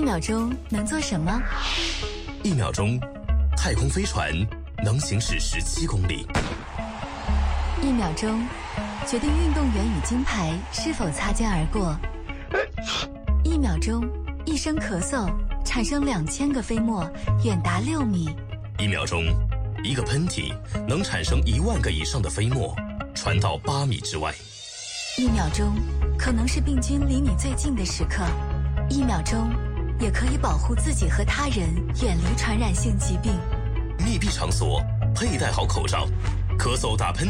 秒钟能做什么 ？1秒钟，太空飞船能行驶17公里。 1秒钟，决定运动员与金牌是否擦肩而过。1秒钟，一声咳嗽产生2000个飞沫，远达6米。 1秒钟，一个喷嚏能产生1万个以上的飞沫，传到8米之外。 1秒钟，可能是病菌离你最近的时刻。1秒钟，也可以保护自己和他人远离传染性疾病。 密闭场所，佩戴好口罩，咳嗽打喷